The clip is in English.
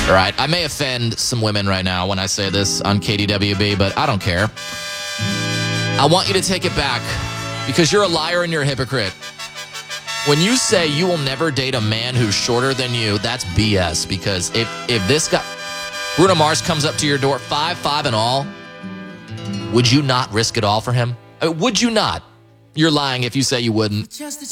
All right, I may offend some women right now when I say this on KDWB, but I don't care. I want you to take it back because you're a liar and you're a hypocrite. When you say you will never date a man who's shorter than you, that's BS. Because if this guy, Bruno Mars, comes up to your door, 5'5" and all, would you not risk it all for him? I mean, would you not? You're lying if you say you wouldn't.